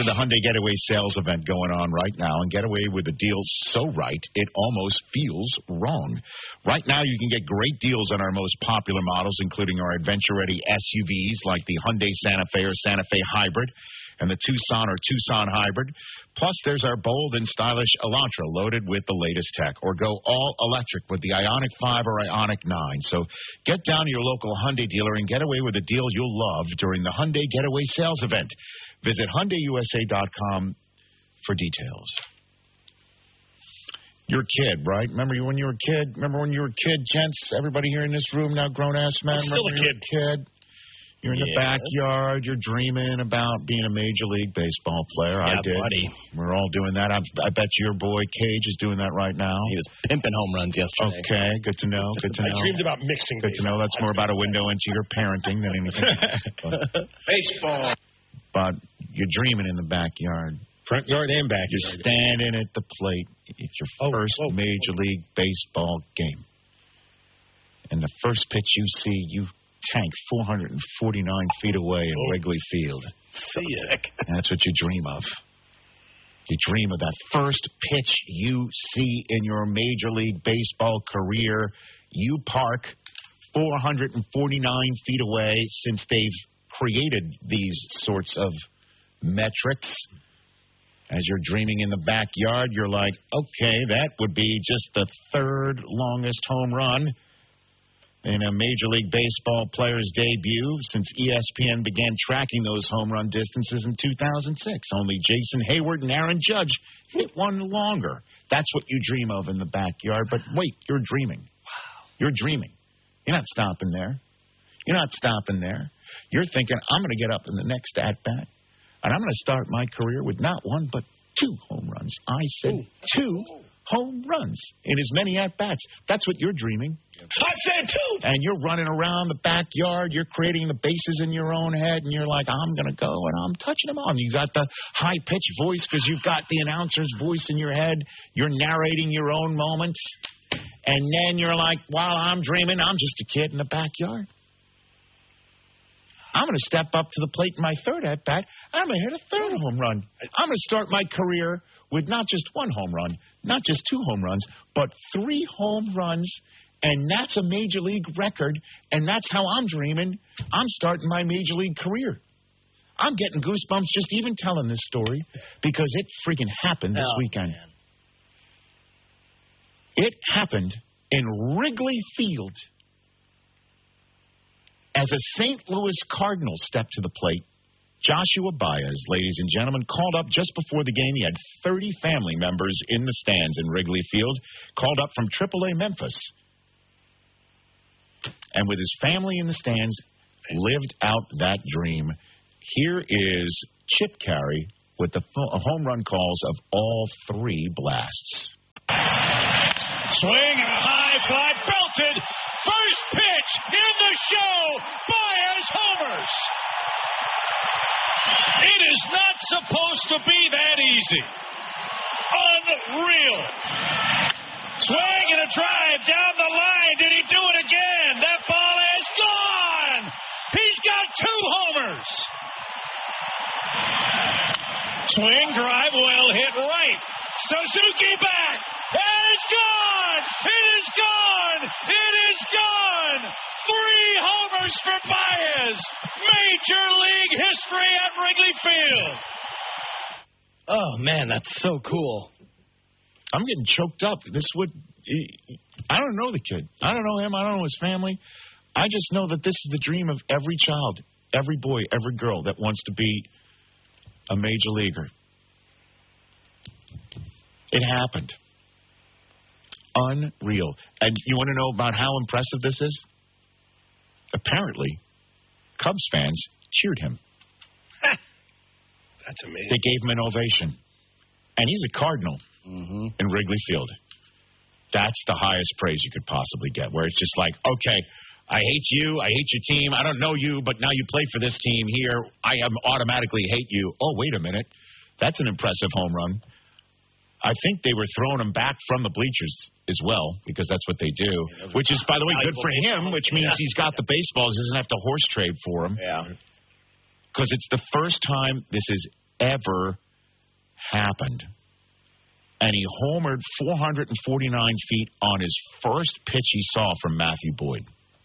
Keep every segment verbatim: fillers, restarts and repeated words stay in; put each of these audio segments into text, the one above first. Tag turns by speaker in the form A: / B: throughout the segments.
A: to the Hyundai Getaway sales event going on right now, and get away with a deal so right, it almost feels wrong. Right now, you can get great deals on our most popular models, including our adventure-ready S U Vs like the Hyundai Santa Fe or Santa Fe Hybrid, and the Tucson or Tucson Hybrid. Plus, there's our bold and stylish Elantra loaded with the latest tech. Or go all electric with the Ioniq five or Ioniq nine. So get down to your local Hyundai dealer and get away with a deal you'll love during the Hyundai Getaway sales event. Visit Hyundai U S A dot com for details. You're a kid, right? Remember when you were a kid? Remember when you were a kid, gents? Everybody here in this room now, grown-ass men?
B: I'm still
A: Remember
B: a kid.
A: You were a kid? You're in
B: yeah.
A: the backyard. You're dreaming about being a Major League Baseball player.
B: Yeah,
A: I did.
B: buddy.
A: We're all doing that. I, I bet your boy Cage is doing that right now.
B: He was pimping home runs yesterday.
A: Okay, good to know. Good to know.
C: I dreamed about mixing.
A: Good to know. That's more about a window into your parenting than anything else.
C: Baseball.
A: But you're dreaming in the backyard.
C: Front yard and backyard.
A: You're standing at the plate. It's your
C: oh,
A: first
C: oh.
A: Major League Baseball game. And the first pitch you see, you tank four hundred forty-nine feet away in
C: oh.
A: Wrigley Field.
B: So sick.
A: And that's what you dream of. You dream of that first pitch you see in your Major League Baseball career. You park four hundred forty-nine feet away, since they've created these sorts of metrics. As you're dreaming in the backyard, you're like, okay, that would be just the third longest home run in a Major League Baseball player's debut since E S P N began tracking those home run distances in two thousand six. Only Jason Hayward and Aaron Judge hit one longer. That's what you dream of in the backyard. But wait, you're dreaming. Wow. You're dreaming. You're not stopping there. You're not stopping there. You're thinking, I'm going to get up in the next at-bat, and I'm going to start my career with not one, but two home runs. I said Ooh. two home runs in as many at-bats. That's what you're dreaming.
C: I said two.
A: And you're running around the backyard. You're creating the bases in your own head, and you're like, I'm going to go, and I'm touching them all. You got the high-pitched voice because you've got the announcer's voice in your head. You're narrating your own moments. And then you're like, while I'm dreaming, I'm just a kid in the backyard. I'm going to step up to the plate in my third at-bat. I'm going to hit a third home run. I'm going to start my career with not just one home run, not just two home runs, but three home runs, and that's a Major League record, and that's how I'm dreaming. I'm starting my Major League career. I'm getting goosebumps just even telling this story because it freaking happened this
B: oh,
A: weekend.
B: Man.
A: It happened in Wrigley Field. As a Saint Louis Cardinal stepped to the plate, Joshua Baez, ladies and gentlemen, called up just before the game. He had thirty family members in the stands in Wrigley Field, called up from triple A Memphis. And with his family in the stands, lived out that dream. Here is Chip Caray with the home run calls of all three blasts.
D: Swing and a high fly, belted. First pitch in the show. Baez homers. It is not supposed to be that easy. Unreal. Swing and a drive down the line. Did he do it again? That ball is gone. He's got two homers. Swing, drive, well hit right. Suzuki back. And it's gone. It is gone. It is gone. Three homers for Baez. Major League history at Wrigley Field.
B: Oh, man, that's so cool.
A: I'm getting choked up. This would, I don't know the kid. I don't know him. I don't know his family. I just know that this is the dream of every child, every boy, every girl that wants to be a major leaguer. It happened. Unreal. And you want to know about how impressive this is? Apparently, Cubs fans cheered him.
C: That's amazing.
A: They gave him an ovation. And he's a Cardinal
B: mm-hmm.
A: in Wrigley Field. That's the highest praise you could possibly get, where it's just like, okay, I hate you, I hate your team, I don't know you, but now you play for this team here, I am automatically hate you. Oh, wait a minute. That's an impressive home run. I think they were throwing him back from the bleachers as well, because that's what they do, yeah, which is, by the way, good for him, which means yeah. he's got the baseballs. He doesn't have to horse trade for them.
B: Yeah.
A: Because it's the first time this has ever happened. And he homered four hundred forty-nine feet on his first pitch he saw from Matthew Boyd.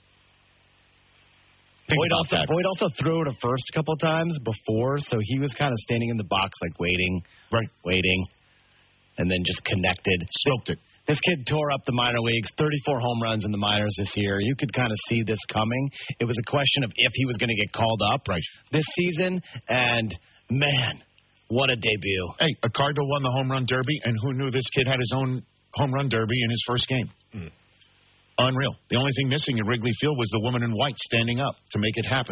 A: Think
B: Boyd
A: about
B: also,
A: that.
B: Boyd also threw it a first couple times before, so he was kind of standing in the box, like waiting,
A: Right.
B: waiting, and then just connected.
A: Smoked it.
B: This kid tore up the minor leagues, thirty-four home runs in the minors this year. You could kind of see this coming. It was a question of if he was going to get called up
A: right.
B: this season, and, man, what a debut.
A: Hey, a Cardinal won the home run derby, and who knew this kid had his own home run derby in his first game? Mm. Unreal. The only thing missing in Wrigley Field was the woman in white standing up to make it happen.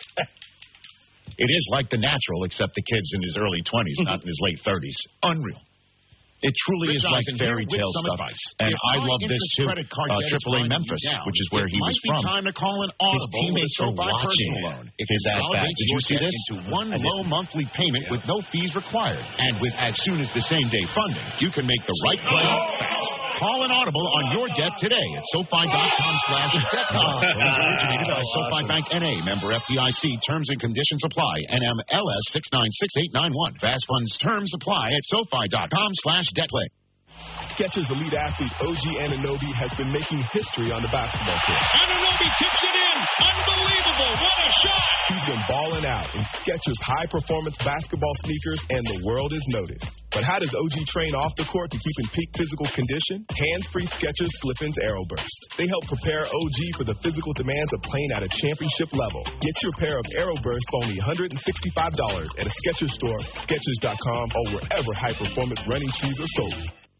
A: It is like The Natural, except the kid's in his early twenties, not in his late thirties. Unreal. It truly
C: Rich
A: is like
C: Eisen
A: fairy
C: here with
A: tale
C: some
A: stuff.
C: advice.
A: And
C: If
A: I
C: high
A: love this
C: interest
A: too.
C: credit card
A: Uh,
C: debt is
A: triple A
C: grinding you
A: Memphis,
C: down,
A: which is where
C: it
A: he was
C: might be
A: from.
C: time to call an audible
A: teammates
C: with a
A: are
C: SoFi
A: watching
C: personal loan. It
A: his at-bat.
C: consolidates
A: Did you
C: your
A: see
C: debt
A: this?
C: into one
A: I
C: low
A: didn't.
C: monthly payment with no fees required. And with as soon as the same day funding, you can make the right play fast. Call an audible on your debt today at SoFi.com slash debt. Originated by SoFi Bank N A, member F D I C. Terms and conditions apply. N M L S six nine six eight nine one. Fast funds terms apply at SoFi.com slash debt play.
E: Skechers elite athlete O G Anunoby has been making history on the basketball court.
D: Anunoby tips it in. Unbelievable. What a shot.
E: He's been balling out in Skechers high-performance basketball sneakers, and the world has noticed. But how does O G train off the court to keep in peak physical condition? Hands-free Skechers Slip-ins Aeroburst. They help prepare O G for the physical demands of playing at a championship level. Get your pair of Aeroburst for only one hundred sixty-five dollars at a Skechers store, Skechers dot com, or wherever high-performance running shoes are sold.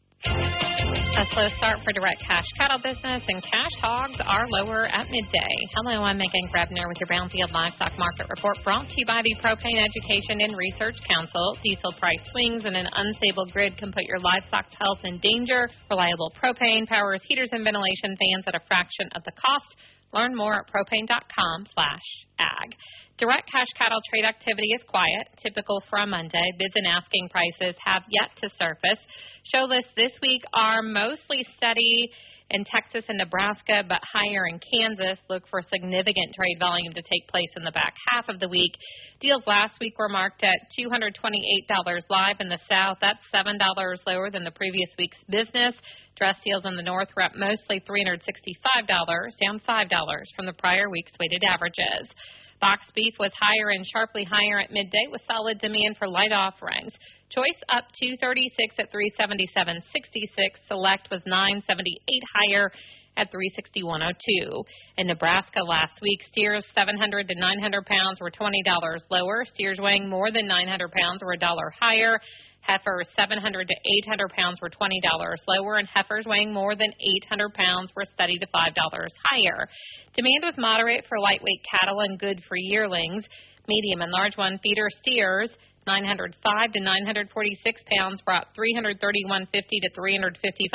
F: A slow start for direct cash cattle business, and cash hogs are lower at midday. Hello, I'm Megan Grebner with your Brownfield Livestock Market Report, brought to you by the Propane Education and Research Council. Diesel price swings and an unstable grid can put your livestock's health in danger. Reliable propane powers heaters and ventilation fans at a fraction of the cost. Learn more at propane.com slash ag. Direct cash cattle trade activity is quiet, typical for a Monday. Bids and asking prices have yet to surface. Show lists this week are mostly steady in Texas and Nebraska, but higher in Kansas. Look for significant trade volume to take place in the back half of the week. Deals last week were marked at two hundred twenty-eight dollars live in the South. That's seven dollars lower than the previous week's business. Dress deals in the North were up mostly three hundred sixty-five dollars, down five dollars from the prior week's weighted averages. Box beef was higher and sharply higher at midday with solid demand for light offerings. Choice up two thirty-six at three seventy-seven sixty-six. Select was nine seventy-eight higher at three sixty-one oh two. In Nebraska last week, steers seven hundred to nine hundred pounds were twenty dollars lower. Steers weighing more than nine hundred pounds were a dollar higher. Heifers seven hundred to eight hundred pounds were twenty dollars lower, and heifers weighing more than eight hundred pounds were steady to five dollars higher. Demand was moderate for lightweight cattle and good for yearlings. Medium and large one feeder steers nine hundred five to nine hundred forty-six pounds brought three hundred thirty-one fifty to three hundred fifty-five